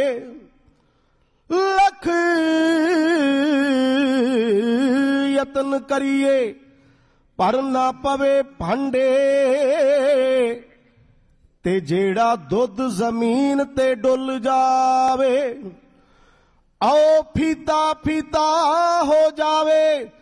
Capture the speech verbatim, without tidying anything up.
लख यतन करिए पर ना पवे भांडे, ते जेड़ा दुध जमीन ते डुल जावे, आओ फीता फीता हो जावे।